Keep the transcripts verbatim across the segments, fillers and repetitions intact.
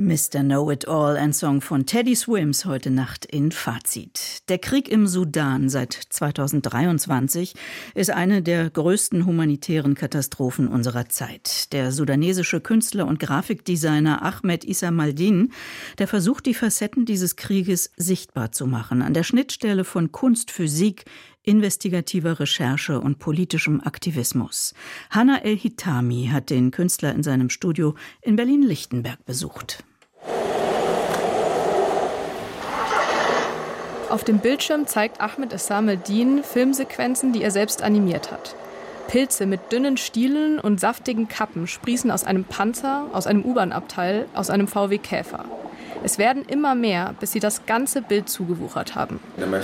Mister Know-It-All, ein Song von Teddy Swims heute Nacht in Fazit. Der Krieg im Sudan seit zweitausenddreiundzwanzig ist eine der größten humanitären Katastrophen unserer Zeit. Der sudanesische Künstler und Grafikdesigner Ahmed Issa Maldin, der versucht, die Facetten dieses Krieges sichtbar zu machen, an der Schnittstelle von Kunst, Physik, investigativer Recherche und politischem Aktivismus. Hanna El-Hitami hat den Künstler in seinem Studio in Berlin-Lichtenberg besucht. Auf dem Bildschirm zeigt Ahmed Issa Maldin Filmsequenzen, die er selbst animiert hat. Pilze mit dünnen Stielen und saftigen Kappen sprießen aus einem Panzer, aus einem U-Bahn-Abteil, aus einem V W Käfer. Es werden immer mehr, bis sie das ganze Bild zugewuchert haben.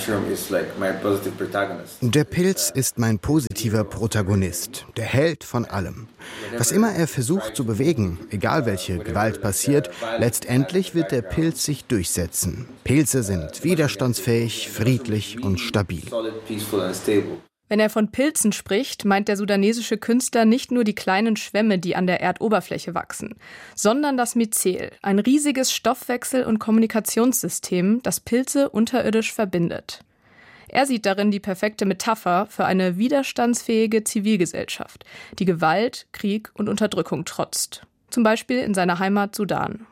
Der Pilz ist mein positiver Protagonist, der Held von allem. Was immer er versucht zu bewegen, egal welche Gewalt passiert, letztendlich wird der Pilz sich durchsetzen. Pilze sind widerstandsfähig, friedlich und stabil. Wenn er von Pilzen spricht, meint der sudanesische Künstler nicht nur die kleinen Schwämme, die an der Erdoberfläche wachsen, sondern das Myzel, ein riesiges Stoffwechsel- und Kommunikationssystem, das Pilze unterirdisch verbindet. Er sieht darin die perfekte Metapher für eine widerstandsfähige Zivilgesellschaft, die Gewalt, Krieg und Unterdrückung trotzt. Zum Beispiel in seiner Heimat Sudan.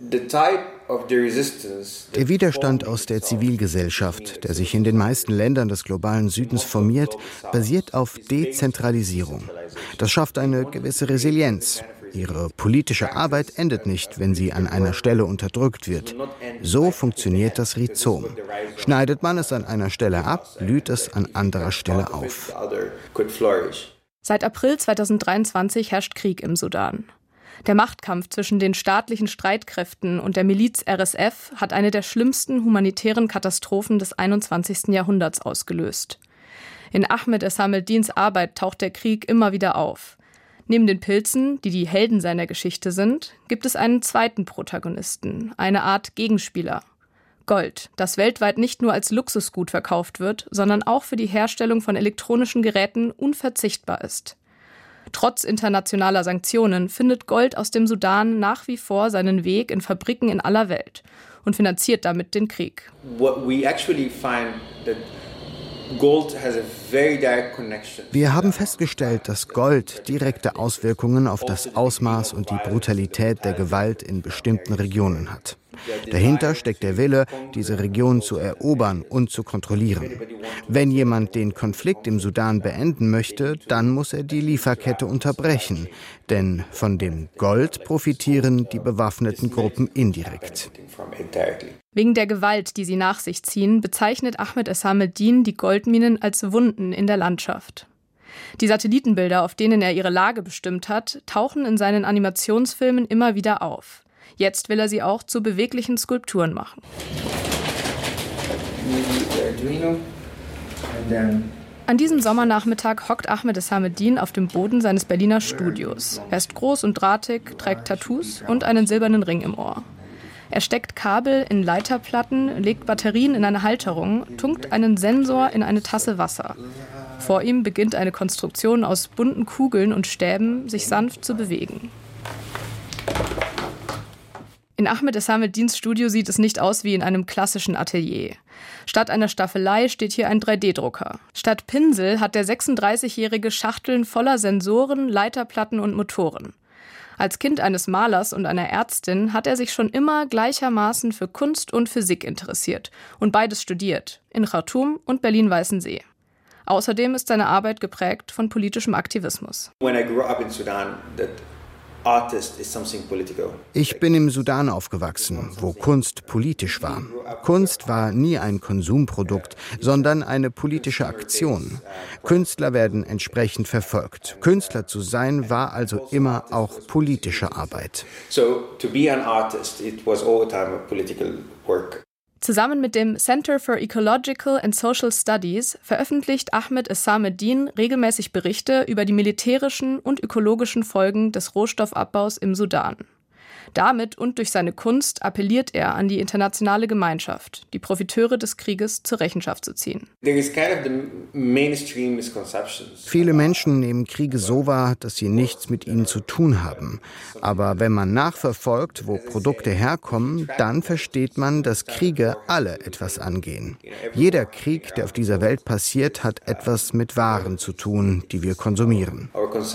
Der Widerstand aus der Zivilgesellschaft, der sich in den meisten Ländern des globalen Südens formiert, basiert auf Dezentralisierung. Das schafft eine gewisse Resilienz. Ihre politische Arbeit endet nicht, wenn sie an einer Stelle unterdrückt wird. So funktioniert das Rhizom. Schneidet man es an einer Stelle ab, blüht es an anderer Stelle auf. Seit April zweitausenddreiundzwanzig herrscht Krieg im Sudan. Der Machtkampf zwischen den staatlichen Streitkräften und der Miliz R S F hat eine der schlimmsten humanitären Katastrophen des einundzwanzigsten Jahrhunderts ausgelöst. In Ahmed Issa Maldins Arbeit taucht der Krieg immer wieder auf. Neben den Pilzen, die die Helden seiner Geschichte sind, gibt es einen zweiten Protagonisten, eine Art Gegenspieler. Gold, das weltweit nicht nur als Luxusgut verkauft wird, sondern auch für die Herstellung von elektronischen Geräten unverzichtbar ist. Trotz internationaler Sanktionen findet Gold aus dem Sudan nach wie vor seinen Weg in Fabriken in aller Welt und finanziert damit den Krieg. Wir haben festgestellt, dass Gold direkte Auswirkungen auf das Ausmaß und die Brutalität der Gewalt in bestimmten Regionen hat. Dahinter steckt der Wille, diese Region zu erobern und zu kontrollieren. Wenn jemand den Konflikt im Sudan beenden möchte, dann muss er die Lieferkette unterbrechen. Denn von dem Gold profitieren die bewaffneten Gruppen indirekt. Wegen der Gewalt, die sie nach sich ziehen, bezeichnet Ahmed Issa Maldin die Goldminen als Wunden in der Landschaft. Die Satellitenbilder, auf denen er ihre Lage bestimmt hat, tauchen in seinen Animationsfilmen immer wieder auf. Jetzt will er sie auch zu beweglichen Skulpturen machen. An diesem Sommernachmittag hockt Ahmed Issa Maldin auf dem Boden seines Berliner Studios. Er ist groß und drahtig, trägt Tattoos und einen silbernen Ring im Ohr. Er steckt Kabel in Leiterplatten, legt Batterien in eine Halterung, tunkt einen Sensor in eine Tasse Wasser. Vor ihm beginnt eine Konstruktion aus bunten Kugeln und Stäben, sich sanft zu bewegen. In Ahmed Issa Maldins Studio sieht es nicht aus wie in einem klassischen Atelier. Statt einer Staffelei steht hier ein drei D Drucker. Statt Pinsel hat der sechsunddreißigjährige Schachteln voller Sensoren, Leiterplatten und Motoren. Als Kind eines Malers und einer Ärztin hat er sich schon immer gleichermaßen für Kunst und Physik interessiert und beides studiert, in Khartoum und Berlin-Weißensee. Außerdem ist seine Arbeit geprägt von politischem Aktivismus. When I grew up in Sudan, that Ich bin im Sudan aufgewachsen, wo Kunst politisch war. Kunst war nie ein Konsumprodukt, sondern eine politische Aktion. Künstler werden entsprechend verfolgt. Künstler zu sein war also immer auch politische Arbeit. So to be an artist, it was all the time a political work. Zusammen mit dem Center for Ecological and Social Studies veröffentlicht Ahmed Issa Maldin regelmäßig Berichte über die militärischen und ökologischen Folgen des Rohstoffabbaus im Sudan. Damit und durch seine Kunst appelliert er an die internationale Gemeinschaft, die Profiteure des Krieges zur Rechenschaft zu ziehen. Viele Menschen nehmen Kriege so wahr, dass sie nichts mit ihnen zu tun haben. Aber wenn man nachverfolgt, wo Produkte herkommen, dann versteht man, dass Kriege alle etwas angehen. Jeder Krieg, der auf dieser Welt passiert, hat etwas mit Waren zu tun, die wir konsumieren.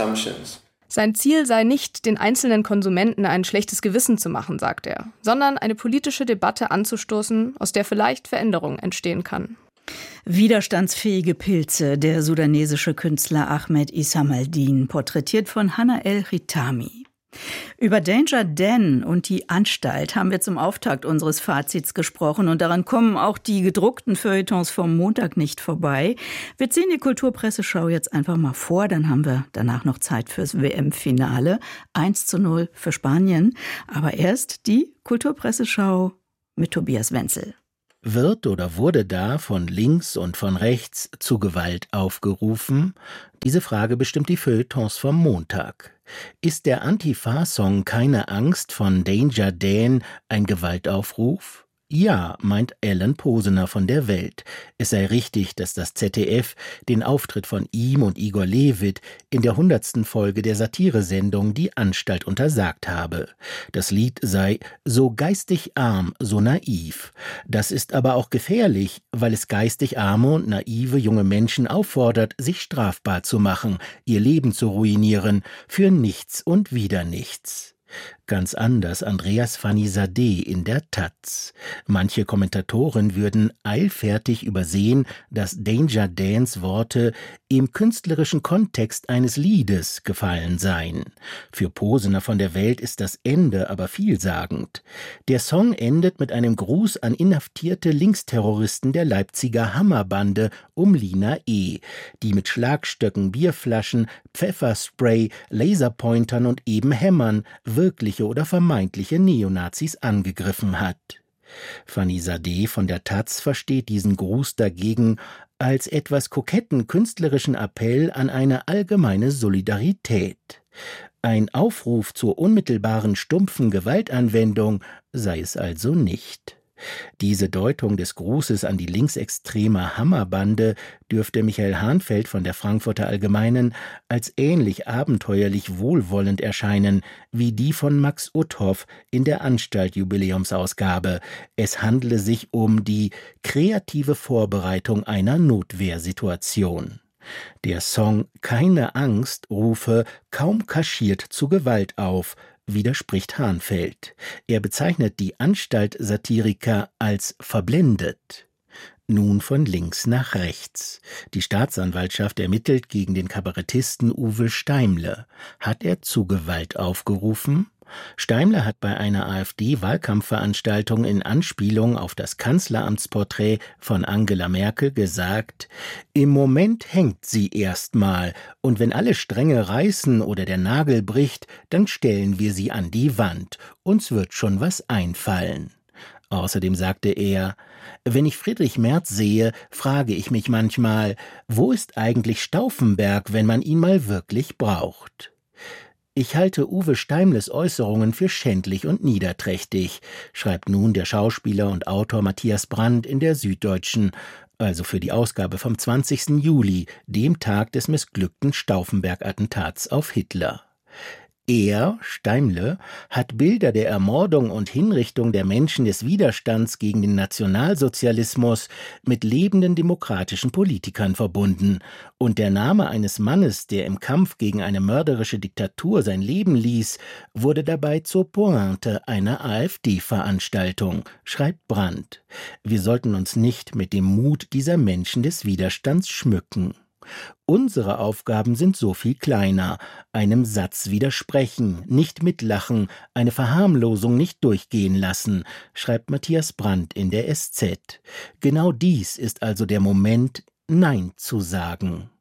Sein Ziel sei nicht, den einzelnen Konsumenten ein schlechtes Gewissen zu machen, sagt er, sondern eine politische Debatte anzustoßen, aus der vielleicht Veränderung entstehen kann. Widerstandsfähige Pilze, der sudanesische Künstler Ahmed Isamaldin, porträtiert von Hanna El-Hitami. Über Danger Dan und die Anstalt haben wir zum Auftakt unseres Fazits gesprochen und daran kommen auch die gedruckten Feuilletons vom Montag nicht vorbei. Wir ziehen die Kulturpresseschau jetzt einfach mal vor, dann haben wir danach noch Zeit fürs W M-Finale. eins zu null für Spanien, aber erst die Kulturpresseschau mit Tobias Wenzel. Wird oder wurde da von links und von rechts zu Gewalt aufgerufen? Diese Frage bestimmt die Feuilletons vom Montag. Ist der Antifa-Song Keine Angst von Danger Dan ein Gewaltaufruf? Ja, meint Alan Posener von der Welt. Es sei richtig, dass das Z D F den Auftritt von ihm und Igor Levit in der hundertsten Folge der Satiresendung Die Anstalt untersagt habe. Das Lied sei so geistig arm, so naiv. Das ist aber auch gefährlich, weil es geistig arme und naive junge Menschen auffordert, sich strafbar zu machen, ihr Leben zu ruinieren, für nichts und wieder nichts. Ganz anders Andreas Fanizadeh in der Taz. Manche Kommentatoren würden eilfertig übersehen, dass Danger Dans Worte im künstlerischen Kontext eines Liedes gefallen seien. Für Posener von der Welt ist das Ende aber vielsagend. Der Song endet mit einem Gruß an inhaftierte Linksterroristen der Leipziger Hammerbande um Lina E., die mit Schlagstöcken, Bierflaschen, Pfefferspray, Laserpointern und eben Hämmern wirkliche oder vermeintliche Neonazis angegriffen hat. Fanizadeh von der Taz versteht diesen Gruß dagegen als etwas koketten künstlerischen Appell an eine allgemeine Solidarität. Ein Aufruf zur unmittelbaren stumpfen Gewaltanwendung sei es also nicht. Diese Deutung des Grußes an die linksextreme Hammerbande dürfte Michael Hahnfeld von der Frankfurter Allgemeinen als ähnlich abenteuerlich wohlwollend erscheinen wie die von Max Uthoff in der Anstalt-Jubiläumsausgabe. Es handle sich um die kreative Vorbereitung einer Notwehrsituation. Der Song Keine Angst rufe kaum kaschiert zu Gewalt auf, widerspricht Hahnfeld. Er bezeichnet die Anstaltsatiriker als verblendet. Nun von links nach rechts. Die Staatsanwaltschaft ermittelt gegen den Kabarettisten Uwe Steimle. Hat er zu Gewalt aufgerufen? Steimle hat bei einer AfD-Wahlkampfveranstaltung in Anspielung auf das Kanzleramtsporträt von Angela Merkel gesagt: Im Moment hängt sie erstmal, und wenn alle Stränge reißen oder der Nagel bricht, dann stellen wir sie an die Wand. Uns wird schon was einfallen. Außerdem sagte er: Wenn ich Friedrich Merz sehe, frage ich mich manchmal, wo ist eigentlich Stauffenberg, wenn man ihn mal wirklich braucht? Ich halte Uwe Steimles Äußerungen für schändlich und niederträchtig, schreibt nun der Schauspieler und Autor Matthias Brandt in der Süddeutschen, also für die Ausgabe vom zwanzigsten Juli, dem Tag des missglückten Stauffenberg-Attentats auf Hitler. Er, Steimle, hat Bilder der Ermordung und Hinrichtung der Menschen des Widerstands gegen den Nationalsozialismus mit lebenden demokratischen Politikern verbunden, und der Name eines Mannes, der im Kampf gegen eine mörderische Diktatur sein Leben ließ, wurde dabei zur Pointe einer AfD-Veranstaltung, schreibt Brandt. Wir sollten uns nicht mit dem Mut dieser Menschen des Widerstands schmücken. Unsere Aufgaben sind so viel kleiner: einem Satz widersprechen, nicht mitlachen, eine Verharmlosung nicht durchgehen lassen, schreibt Matthias Brandt in der S Z. Genau dies ist also der Moment, Nein zu sagen.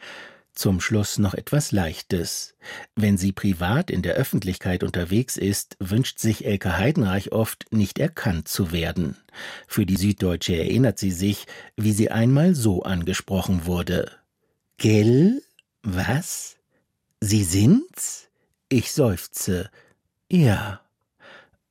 Zum Schluss noch etwas Leichtes. Wenn sie privat in der Öffentlichkeit unterwegs ist, wünscht sich Elke Heidenreich oft, nicht erkannt zu werden. Für die Süddeutsche erinnert sie sich, wie sie einmal so angesprochen wurde: Gell? Was? Sie sind's? Ich seufze. Ja.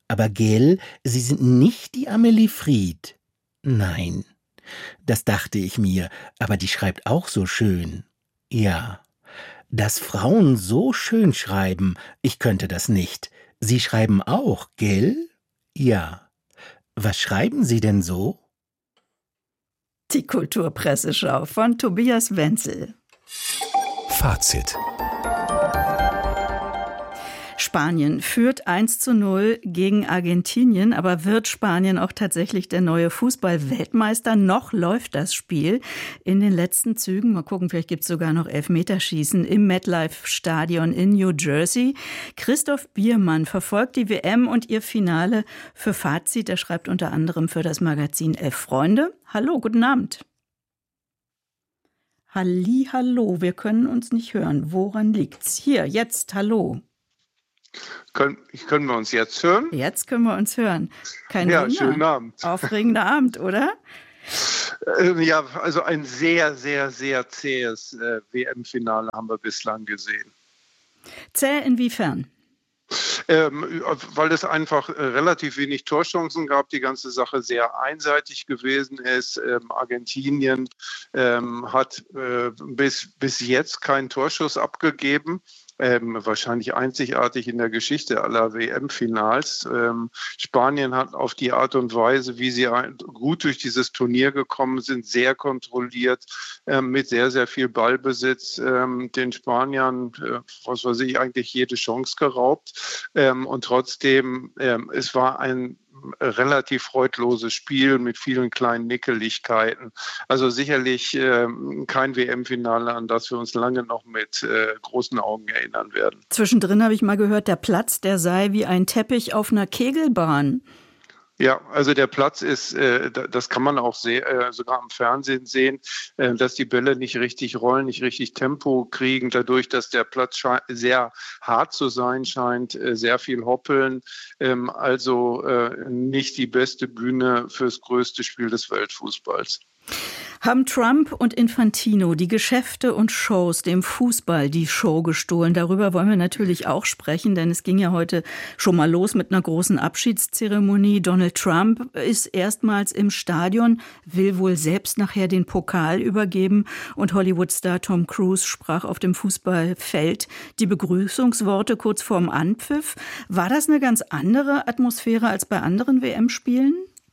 Aber gell, Sie sind nicht die Amelie Fried. Nein, das dachte ich mir, aber die schreibt auch so schön. Ja, dass Frauen so schön schreiben, ich könnte das nicht. Sie schreiben auch, gell? Ja. Was schreiben Sie denn so? Die Kulturpresseschau von Tobias Wenzel. Fazit. Spanien führt eins zu null gegen Argentinien, aber wird Spanien auch tatsächlich der neue Fußball-Weltmeister? Noch läuft das Spiel in den letzten Zügen. Mal gucken, vielleicht gibt es sogar noch Elfmeterschießen im MetLife-Stadion in New Jersey. Christoph Biermann verfolgt die W M und ihr Finale für Fazit. Er schreibt unter anderem für das Magazin Elf Freunde. Hallo, guten Abend. Halli, hallo, wir können uns nicht hören. Woran liegt's? Hier, jetzt, hallo. Können, können wir uns jetzt hören? Jetzt können wir uns hören. Kein ja, Wunder. Schönen Abend. Aufregender Abend, oder? Äh, ja, also ein sehr, sehr, sehr zähes äh, W M-Finale haben wir bislang gesehen. Zäh inwiefern? Ähm, weil es einfach äh, relativ wenig Torchancen gab, die ganze Sache sehr einseitig gewesen ist. Ähm, Argentinien ähm, hat äh, bis, bis jetzt keinen Torschuss abgegeben. Ähm, wahrscheinlich einzigartig in der Geschichte aller W M-Finals. Ähm, Spanien hat auf die Art und Weise, wie sie ein, gut durch dieses Turnier gekommen sind, sehr kontrolliert, ähm, mit sehr, sehr viel Ballbesitz, ähm, den Spaniern, äh, was weiß ich, eigentlich jede Chance geraubt. Ähm, und trotzdem, ähm, es war ein relativ freudloses Spiel mit vielen kleinen Nickeligkeiten. Also sicherlich äh, kein W M-Finale, an das wir uns lange noch mit äh, großen Augen erinnern werden. Zwischendrin habe ich mal gehört, der Platz, der sei wie ein Teppich auf einer Kegelbahn. Ja, also der Platz ist, äh, das kann man auch seh- äh, sogar am Fernsehen sehen, äh, dass die Bälle nicht richtig rollen, nicht richtig Tempo kriegen, dadurch, dass der Platz sche- sehr hart zu sein scheint, äh, sehr viel hoppeln, ähm, also äh, nicht die beste Bühne fürs größte Spiel des Weltfußballs. Haben Trump und Infantino die Geschäfte und Shows dem Fußball die Show gestohlen? Darüber wollen wir natürlich auch sprechen, denn es ging ja heute schon mal los mit einer großen Abschiedszeremonie. Donald Trump ist erstmals im Stadion, will wohl selbst nachher den Pokal übergeben und Hollywood-Star Tom Cruise sprach auf dem Fußballfeld die Begrüßungsworte kurz vorm Anpfiff. War das eine ganz andere Atmosphäre als bei anderen W M-Spielen?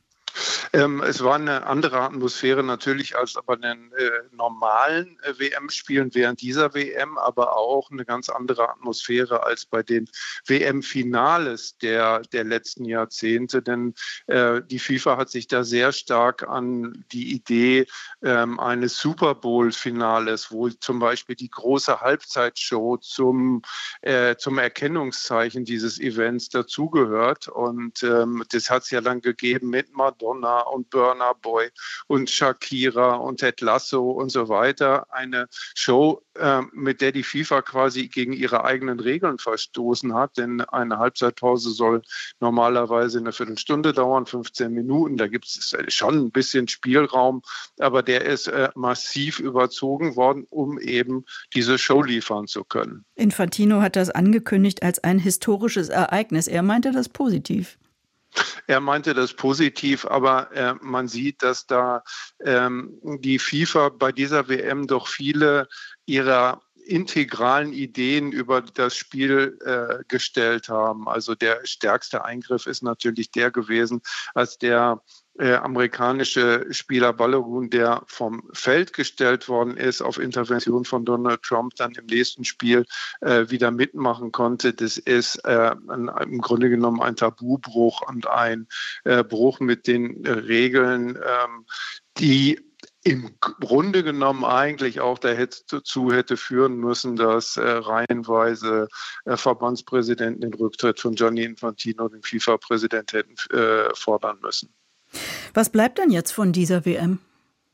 Ähm, es war eine andere Atmosphäre natürlich als bei den äh, normalen äh, W M-Spielen während dieser W M, aber auch eine ganz andere Atmosphäre als bei den W M-Finales der, der letzten Jahrzehnte. Denn äh, die FIFA hat sich da sehr stark an die Idee ähm, eines Super Bowl-Finales, wo zum Beispiel die große Halbzeitshow zum, äh, zum Erkennungszeichen dieses Events dazugehört. Und ähm, das hat es ja dann gegeben mit Madonna und Burna Boy und Shakira und Ted Lasso und so weiter. Eine Show, äh, mit der die FIFA quasi gegen ihre eigenen Regeln verstoßen hat, denn eine Halbzeitpause soll normalerweise eine Viertelstunde dauern, fünfzehn Minuten. Da gibt es schon ein bisschen Spielraum, aber der ist äh, massiv überzogen worden, um eben diese Show liefern zu können. Infantino hat das angekündigt als ein historisches Ereignis. Er meinte das positiv. Er meinte das positiv, aber äh, man sieht, dass da ähm, die FIFA bei dieser W M doch viele ihrer integralen Ideen über das Spiel äh, gestellt haben. Also der stärkste Eingriff ist natürlich der gewesen, als der äh, amerikanische Spieler Balogun, der vom Feld gestellt worden ist, auf Intervention von Donald Trump dann im nächsten Spiel äh, wieder mitmachen konnte. Das ist äh, ein, im Grunde genommen ein Tabubruch und ein äh, Bruch mit den äh, Regeln, ähm, die im Grunde genommen eigentlich auch dazu hätte führen müssen, dass äh, reihenweise äh, Verbandspräsidenten den Rücktritt von Gianni Infantino, dem FIFA-Präsident, hätten äh, fordern müssen. Was bleibt denn jetzt von dieser W M?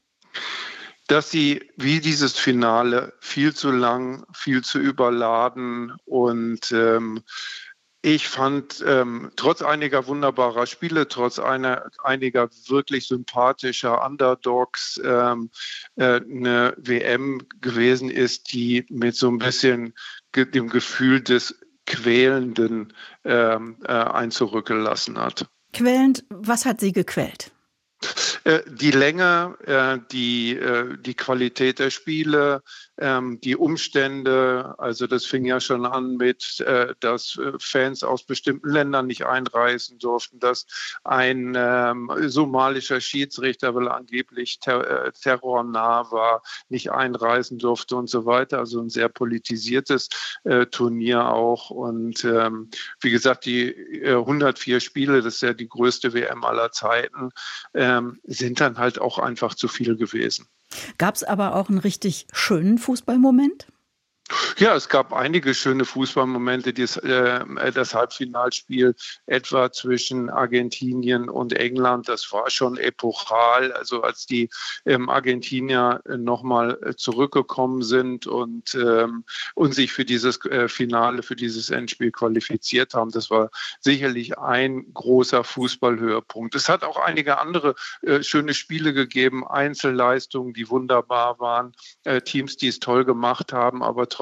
Dass sie wie dieses Finale viel zu lang, viel zu überladen und ähm, ich fand, ähm, trotz einiger wunderbarer Spiele, trotz einer, einiger wirklich sympathischer Underdogs, ähm, äh, eine W M gewesen ist, die mit so ein bisschen ge- dem Gefühl des quälenden ähm, äh, einen zurückgelassen hat. Quälend, was hat Sie gequält? Die Länge, die, die Qualität der Spiele, die Umstände, also das fing ja schon an mit, dass Fans aus bestimmten Ländern nicht einreisen durften, dass ein somalischer Schiedsrichter, weil er angeblich ter- terrornah war, nicht einreisen durfte und so weiter. Also ein sehr politisiertes Turnier auch. Und wie gesagt, die hundertvier Spiele, das ist ja die größte W M aller Zeiten, sind dann halt auch einfach zu viel gewesen. Gab es aber auch einen richtig schönen Fußballmoment? Ja, es gab einige schöne Fußballmomente. Das, äh, das Halbfinalspiel etwa zwischen Argentinien und England, das war schon epochal. Also als die ähm, Argentinier nochmal zurückgekommen sind und, ähm, und sich für dieses äh, Finale, für dieses Endspiel qualifiziert haben, das war sicherlich ein großer Fußballhöhepunkt. Es hat auch einige andere äh, schöne Spiele gegeben, Einzelleistungen, die wunderbar waren, äh, Teams, die es toll gemacht haben, aber